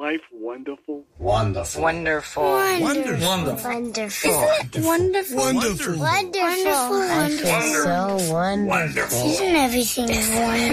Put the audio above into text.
life wonderful? Wonderful. Wonderful. Wonderful. Wonderful. Isn't it wonderful? Wonderful. Wonderful. I feel so wonderful. Wonderful. Isn't everything wonderful?